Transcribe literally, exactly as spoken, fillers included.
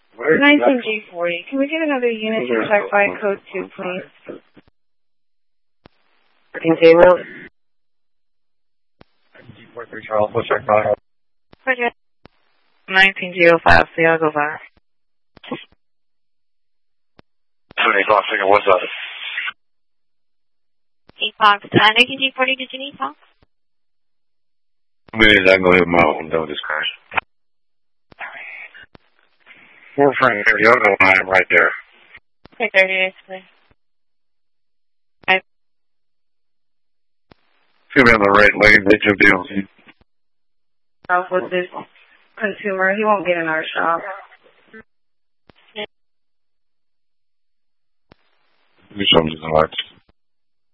nineteen G forty. Can we get another unit to check by code two, please? Continue. G forty-three Charles, we'll check by. Roger. nineteen G oh five, Seattle by. Tony Fox, what's up? G Fox, uh, nineteen G forty, did you need Fox? Minutes, I can go hit my window this crash. We're Frank Mariota line right there. Okay, thirty days, please. See me on the red lane, they took deals. Uh, with this consumer, he won't get in our shop. Do something like